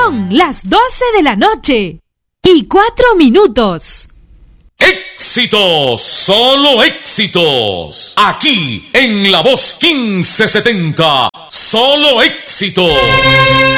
Son las 12:04 Éxitos, solo éxitos. Aquí en La Voz 1570, solo éxitos.